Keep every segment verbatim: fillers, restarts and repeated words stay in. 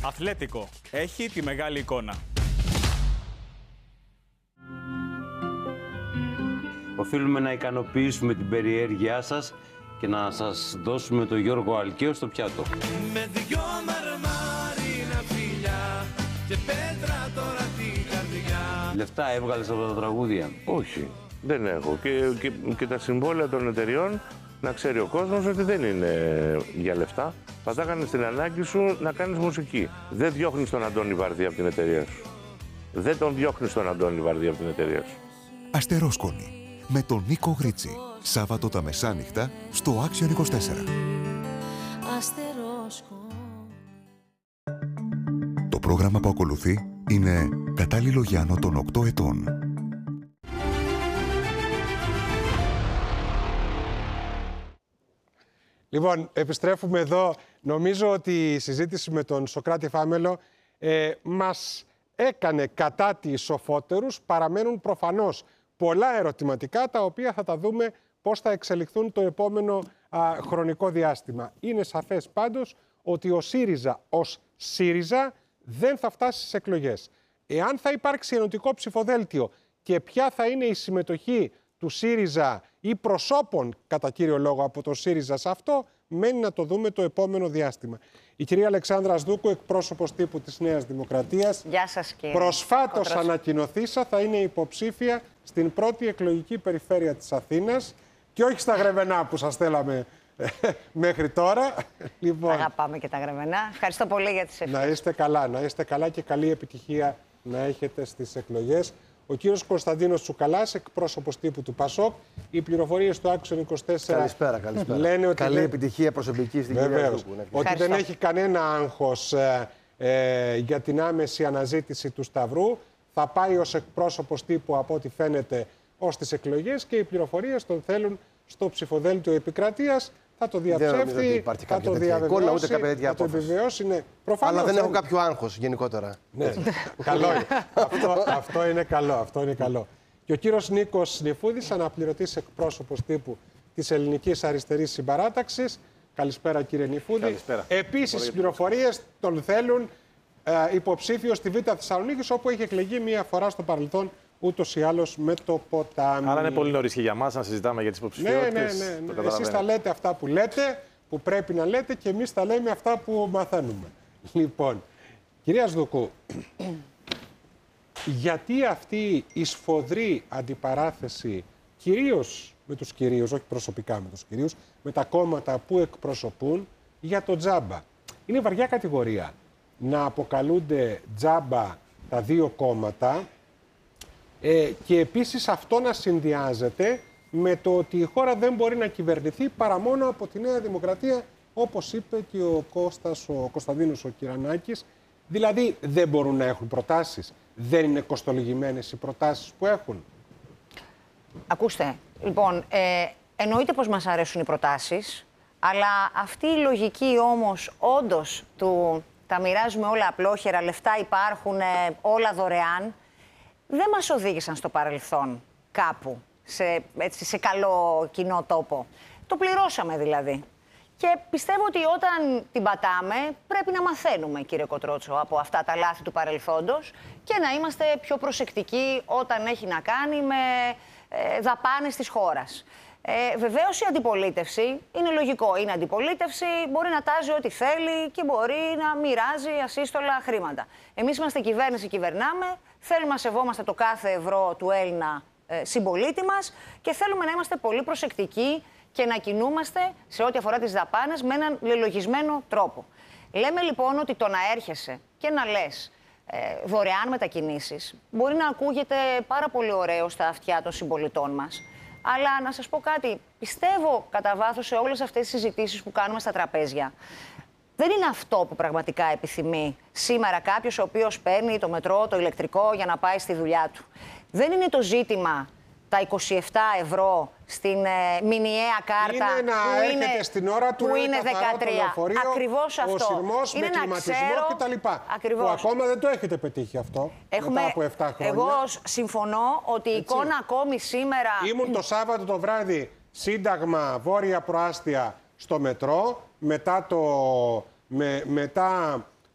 Αθλέτικο. Έχει τη μεγάλη εικόνα. Οφείλουμε να ικανοποιήσουμε την περιέργειά σας και να σας δώσουμε τον Γιώργο Αλκαίο στο πιάτο. Με δυο μαρμάρινα φιλιά και πέτρα τώρα την καρδιά. Λεφτά έβγαλες από τα τραγούδια? Όχι, δεν έχω. Και, και, και τα συμβόλαια των εταιριών, να ξέρει ο κόσμος ότι δεν είναι για λεφτά. Θα τα έκανες στην ανάγκη σου να κάνεις μουσική. Δεν διώχνεις τον Αντώνη Βαρδί από την εταιρεία σου. Δεν τον διώχνεις τον Αντώνη Βαρδί από την εταιρεία σου. Αστερόσκονη με τον Νίκο Γρίτσι. Σάββατο τα μεσάνυχτα στο Άξιον είκοσι τέσσερα. Το πρόγραμμα που ακολουθεί είναι κατάλληλο για άνω των οκτώ ετών. Λοιπόν, επιστρέφουμε εδώ. Νομίζω ότι η συζήτηση με τον Σωκράτη Φάμελο ε, μας έκανε κατά τη σοφότερους. Παραμένουν προφανώς πολλά ερωτηματικά, τα οποία θα τα δούμε πώς θα εξελιχθούν το επόμενο α, χρονικό διάστημα. Είναι σαφές πάντως ότι ο ΣΥΡΙΖΑ ως ΣΥΡΙΖΑ δεν θα φτάσει στις εκλογές. Εάν θα υπάρξει ενωτικό ψηφοδέλτιο και ποια θα είναι η συμμετοχή του ΣΥΡΙΖΑ ή προσώπων κατά κύριο λόγο από το ΣΥΡΙΖΑ σε αυτό, μένει να το δούμε το επόμενο διάστημα. Η κυρία Αλεξάνδρα Σδούκου, εκπρόσωπος τύπου της Νέας Δημοκρατίας, Γεια σας, κύριε. προσφάτως Κοντρός. ανακοινωθήσα, θα είναι υποψήφια στην πρώτη εκλογική περιφέρεια της Αθήνας και όχι στα Γρεβενά που σας θέλαμε μέχρι τώρα. Λοιπόν, αγαπάμε και τα Γρεβενά. Ευχαριστώ πολύ για τις ευχές. Να είστε καλά, να είστε καλά και καλή επιτυχία να έχετε στις εκλογές. Ο κύριος Κωνσταντίνος Τσουκαλάς, εκπρόσωπος τύπου του ΠΑΣΟΚ. Οι πληροφορίες του Άξιον είκοσι τέσσερα καλησπέρα, καλησπέρα. λένε ότι καλή δεν... επιτυχία προσωπική στην κυρία Σδούκου. Ναι. Ότι δεν έχει κανένα άγχος ε, ε, για την άμεση αναζήτηση του Σταυρού. Θα πάει ως εκπρόσωπος τύπου, από ό,τι φαίνεται, ως τις εκλογές και οι πληροφορίες τον θέλουν στο ψηφοδέλτιο επικρατείας. Θα το διαψεύσει, θα το διαβεβαιώσει, θα το επιβεβαιώσει. Ναι. Αλλά δεν έχω κάποιο άγχος γενικότερα. Ναι, καλό είναι. αυτό, αυτό είναι καλό, αυτό είναι καλό. Και ο κύριος Νίκος Νιφούδης, αναπληρωτής εκπρόσωπος τύπου της Ελληνικής Αριστερής Συμπαράταξης. Καλησπέρα, κύριε Νιφούδη. Καλησπέρα. Επίσης, οι πληροφορίες τον θέλουν ε, υποψήφιο στη Β' Θεσσαλονίκης, όπου έχει εκλεγεί μία φορά στο παρελθόν, ούτως ή άλλως με το ποτάμι. Άρα είναι πολύ νωρίς και για μας να συζητάμε για τις υποψηφιότητες. Ναι, ναι, ναι. ναι. Εσείς τα λέτε αυτά που λέτε, που πρέπει να λέτε, και εμείς τα λέμε αυτά που μαθαίνουμε. Λοιπόν, κυρία Σδούκου, γιατί αυτή η σφοδρή αντιπαράθεση, κυρίως με τους κυρίους, όχι προσωπικά με τους κυρίους, με τα κόμματα που εκπροσωπούν, για το τζάμπα? Είναι βαριά κατηγορία να αποκαλούνται τζάμπα τα δύο κόμματα. Ε, και επίσης αυτό να συνδυάζεται με το ότι η χώρα δεν μπορεί να κυβερνηθεί παρά μόνο από τη Νέα Δημοκρατία, όπως είπε και ο Κώστας, ο Κωνσταντίνος ο Κυρανάκης. Δηλαδή δεν μπορούν να έχουν προτάσεις, δεν είναι κοστολογημένες οι προτάσεις που έχουν. Ακούστε, λοιπόν, ε, εννοείται πως μας αρέσουν οι προτάσεις, αλλά αυτή η λογική όμως όντως του τα μοιράζουμε όλα απλόχερα, λεφτά υπάρχουν, ε, όλα δωρεάν, δεν μας οδήγησαν στο παρελθόν κάπου, σε, έτσι, σε καλό κοινό τόπο. Το πληρώσαμε δηλαδή. Και πιστεύω ότι όταν την πατάμε πρέπει να μαθαίνουμε, κύριε Κοτρότσο, από αυτά τα λάθη του παρελθόντος και να είμαστε πιο προσεκτικοί όταν έχει να κάνει με ε, δαπάνες της χώρας. Ε, βεβαίως η αντιπολίτευση είναι λογικό. Είναι αντιπολίτευση, μπορεί να τάζει ό,τι θέλει και μπορεί να μοιράζει ασύστολα χρήματα. Εμείς είμαστε κυβέρνηση, κυβερνάμε, θέλουμε να σεβόμαστε το κάθε ευρώ του Έλληνα ε, συμπολίτη μας και θέλουμε να είμαστε πολύ προσεκτικοί και να κινούμαστε σε ό,τι αφορά τις δαπάνες με έναν λελογισμένο τρόπο. Λέμε λοιπόν ότι το να έρχεσαι και να λες ε, δωρεάν μετακινήσεις μπορεί να ακούγεται πάρα πολύ ωραίο στα αυτιά των συμπολιτών μας. Αλλά να σας πω κάτι, πιστεύω κατά βάθος σε όλες αυτές τις συζητήσεις που κάνουμε στα τραπέζια. Δεν είναι αυτό που πραγματικά επιθυμεί σήμερα κάποιος ο οποίος παίρνει το μετρό, το ηλεκτρικό για να πάει στη δουλειά του. Δεν είναι το ζήτημα τα είκοσι επτά ευρώ στην ε, μηνιαία κάρτα είναι να που έρχεται είναι, στην ώρα του που είναι δεκατρία. Ακριβώς αυτό. Ο σειρμός είναι με κλιματισμό κτλ. Που ακόμα δεν το έχετε πετύχει αυτό. Έχουμε, μετά από επτά χρόνια. Εγώ συμφωνώ ότι η εικόνα ακόμη σήμερα... Ήμουν το Σάββατο το βράδυ Σύνταγμα Βόρεια Προάστια στο μετρό. Μετά, το, με, μετά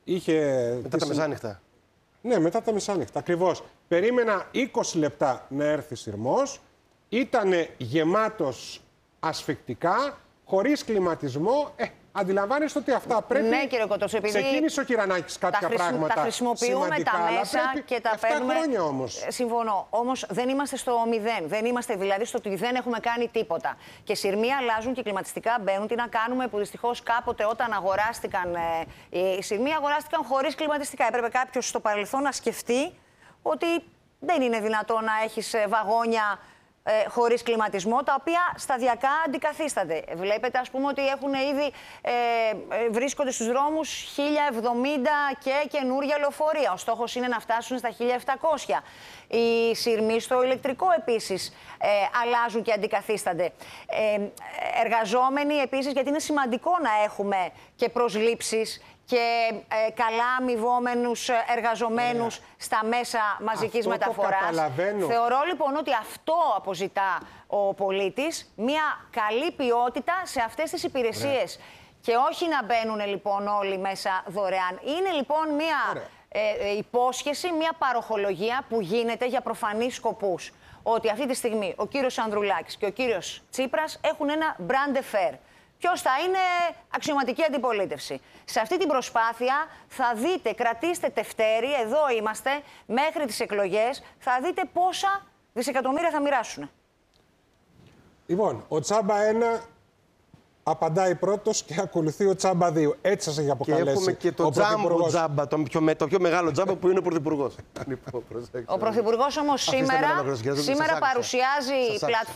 είχε... Μετά τα μεσάνυχτα. Ναι, μετά τα μεσάνυχτα, ακριβώς. Περίμενα είκοσι λεπτά να έρθει σειρμός, ήτανε γεμάτος ασφυκτικά, χωρίς κλιματισμό. Ε, αντιλαμβάνεστε ότι αυτά πρέπει... Ναι, κύριε Κοτρότσου, επειδή ξεκίνησε ο Κυρανάκης κάποια τα χρησιμο... πράγματα τα χρησιμοποιούμε σημαντικά, τα μέσα και τα εφτά παίρνουμε... χρόνια όμως. Συμφωνώ. Όμως δεν είμαστε στο μηδέν. Δεν είμαστε δηλαδή στο ότι δεν έχουμε κάνει τίποτα. Και σειρμοί αλλάζουν και κλιματιστικά μπαίνουν. Τι να κάνουμε που δυστυχώς κάποτε όταν αγοράστηκαν ε, οι σειρμοί αγοράστηκαν χωρίς κλιματιστικά. Έπρεπε κάποιος στο παρελθόν να σκεφτεί ότι δεν είναι δυνατό να έχεις ε, βαγόνια Ε, χωρίς κλιματισμό, τα οποία σταδιακά αντικαθίστανται. Βλέπετε, ας πούμε, ότι έχουν ήδη ε, ε, βρίσκονται στους δρόμους χίλια εβδομήντα και καινούργια λεωφορεία. Ο στόχος είναι να φτάσουν στα χίλια επτακόσια. Οι σειρμοί στο ηλεκτρικό επίσης ε, αλλάζουν και αντικαθίστανται. Ε, εργαζόμενοι επίσης, γιατί είναι σημαντικό να έχουμε και προσλήψεις και ε, καλά αμοιβόμενους εργαζομένους yeah. στα μέσα μαζικής αυτό μεταφοράς. Θεωρώ λοιπόν ότι αυτό αποζητά ο πολίτης, μια καλή ποιότητα σε αυτές τις υπηρεσίες. Yeah. Και όχι να μπαίνουν λοιπόν όλοι μέσα δωρεάν. Είναι λοιπόν μια ε, ε, υπόσχεση, μια παροχολογία που γίνεται για προφανείς σκοπούς. Ότι αυτή τη στιγμή ο κύριος Ανδρουλάκης και ο κύριος Τσίπρας έχουν ένα brand affair. Ποιος θα είναι αξιωματική αντιπολίτευση. Σε αυτή την προσπάθεια θα δείτε, κρατήστε τευτέρι, εδώ είμαστε, μέχρι τις εκλογές, θα δείτε πόσα δισεκατομμύρια θα μοιράσουν. Λοιπόν, ο Τσάμπα ένα απαντάει πρώτος και ακολουθεί ο Τσάμπα δύο. Έτσι σας έχει αποκαλέσει. Και έχουμε και το τζάμπο Τσάμπα, το πιο, το πιο μεγάλο Τσάμπα που είναι ο Πρωθυπουργός. Ο Πρωθυπουργός όμως σήμερα, σήμερα παρουσιάζει πλατφόρμα.